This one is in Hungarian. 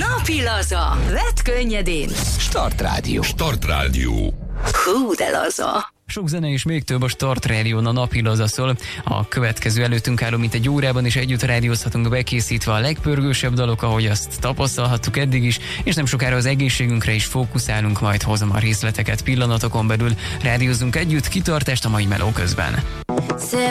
Napi laza. Vedd könnyedén. Start Rádió. Start Rádió. Hú, de laza. Sok zene és még több a Start Rádión, a napi laza szól. A következő előttünk álló, mint egy órában is együtt rádiózhatunk bekészítve a legpörgősebb dalok, ahogy azt tapasztalhattuk eddig is, és nem sokára az egészségünkre is fókuszálunk, majd hozom a részleteket pillanatokon belül. Rádiózunk együtt, kitartást a mai meló közben.